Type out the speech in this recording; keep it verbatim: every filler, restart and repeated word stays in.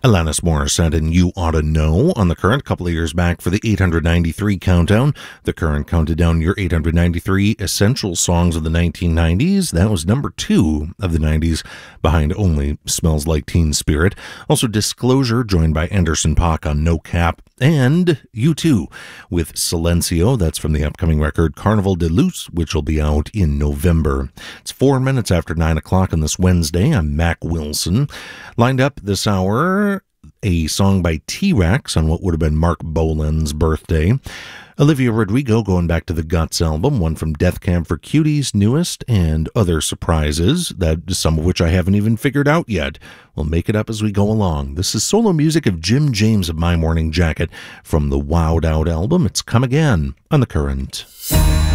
Alanis Morissette and You Oughta Know on The Current, a couple of years back for the eight hundred ninety-three countdown. The Current counted down your eight hundred ninety-three essential songs of the nineteen nineties. That was number two of the nineties, behind only Smells Like Teen Spirit. Also Disclosure, joined by Anderson .Paak on No Cap. And U two with Silencio. That's from the upcoming record Carnival de Luz, which will be out in November. It's four minutes after nine o'clock on this Wednesday. I'm Mac Wilson. Lined up this hour, a song by T-Rex on what would have been Mark Bolan's birthday. Olivia Rodrigo going back to the Guts album, one from Death Cab for Cuties' newest, and other surprises, that some of which I haven't even figured out yet. We'll make it up as we go along. This is solo music of Jim James of My Morning Jacket from the Wowed Out album. It's Come Again on The Current.